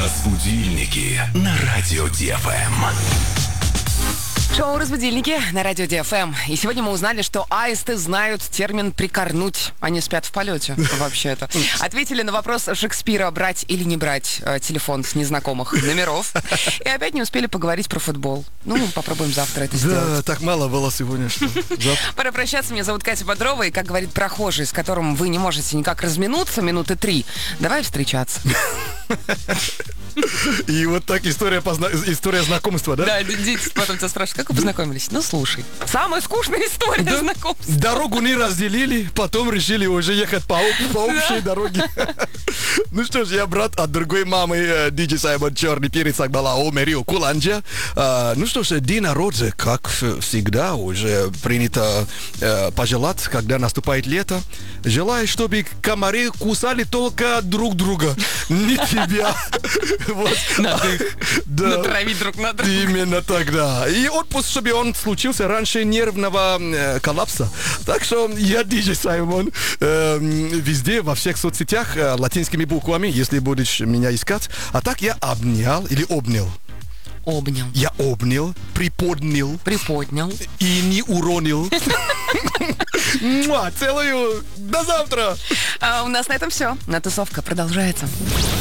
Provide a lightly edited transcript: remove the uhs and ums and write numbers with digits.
Разбудильники на радио ДФМ. Шоу «Разбудильники» на радио ДФМ. И сегодня мы узнали, что аисты знают термин «прикорнуть». Они спят в полете, вообще-то. Ответили на вопрос Шекспира, брать или не брать телефон с незнакомых номеров. И опять не успели поговорить про футбол. Ну, попробуем завтра это сделать. Да, так мало было сегодня, что Пора прощаться. Меня зовут Катя Бодрова. И, как говорит прохожий, с которым вы не можете никак разминуться минуты 3, давай встречаться. И вот так история знакомства, да? Да, дети потом тебя спрашивают, как вы познакомились? Ну, слушай, самая скучная история знакомства. Дорогу не разделили, потом решили уже ехать по общей дороге. Ну что ж, я брат от другой мамы, диджей Саймон Черный Перец Акбала Омерио Куланджа. Ну что ж, день народа, как всегда, уже принято пожелать, когда наступает лето. Желаю, чтобы комары кусали только друг друга, не тебя. Вот. Надо их натравить друг на друга. Именно тогда. И отпуск, чтобы он случился раньше нервного коллапса. Так что я диджей Саймон. Везде, во всех соцсетях, латинскими буквами, если будешь меня искать. А так я обнял или обнял. Обнял. Я обнял, приподнял. Приподнял. И не уронил. Целую. До завтра. А у нас на этом все. Тусовка продолжается.